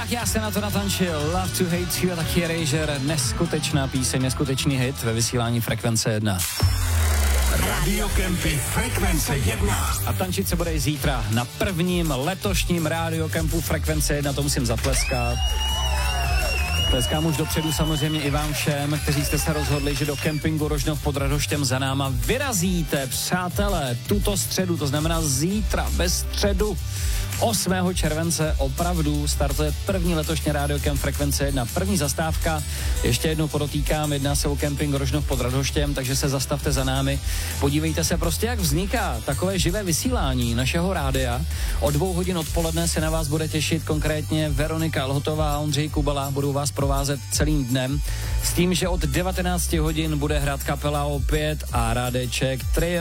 Tak já se na to natančil. Love to hate you a taky Erasure. Neskutečná píseň, neskutečný hit ve vysílání Frekvence 1. Radio Campy Frekvence 1. A tančit se bude i zítra na prvním letošním Radio Campu Frekvence 1, to musím zatleskat. Tleskám už dopředu samozřejmě i vám všem, kteří jste se rozhodli, že do kempingu Rožnov pod Radhoštěm za náma vyrazíte, přátelé, tuto středu, to znamená zítra ve středu 8. července opravdu startuje první letošní Radio Camp Frekvence 1. První zastávka, ještě jednou podotýkám, jedná se o kemping Rožnov pod Radhoštěm, takže se zastavte za námi. Podívejte se prostě, jak vzniká takové živé vysílání našeho rádia. O 2 hodin odpoledne se na vás bude těšit konkrétně Veronika Lhotová a Ondřej Kubala. Budou vás provázet celým dnem s tím, že od 19 hodin bude hrát kapela opět a Rádeček Trio.